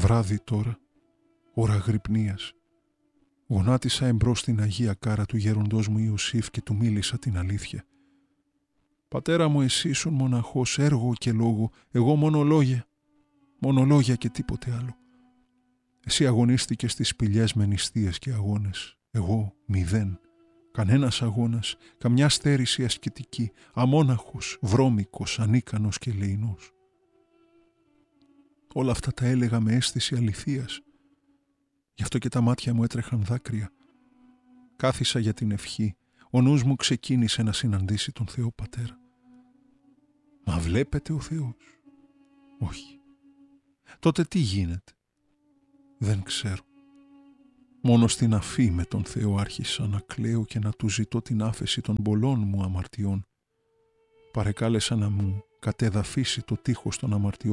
Βράδυ τώρα, ώρα γρυπνίας. Γονάτισα εμπρός στην Αγία Κάρα του γέροντός μου Ιωσήφ και του μίλησα την αλήθεια. «Πατέρα μου, εσύ ήσουν μοναχός, έργο και λόγο, εγώ μόνο λόγια και τίποτε άλλο. Εσύ αγωνίστηκες στις σπηλιές με νηστείες και αγώνες, εγώ 0. Κανένας αγώνας, καμιά στέρηση ασκητική, αμόναχος, βρώμικος, ανίκανος και ελεεινός. Όλα αυτά τα έλεγα με αίσθηση αληθείας. Γι' αυτό και τα μάτια μου έτρεχαν δάκρυα. Κάθισα για την ευχή, ο νους μου ξεκίνησε να συναντήσει τον Θεό Πατέρα. Μα βλέπετε ο Θεός? Όχι. Τότε τι γίνεται? Δεν ξέρω. Μόνο στην αφή με τον Θεό άρχισα να κλαίω και να του ζητώ την άφεση των πολλών μου αμαρτιών. Παρεκάλεσα να μου κατεδαφίσει το τείχος των αμαρτιών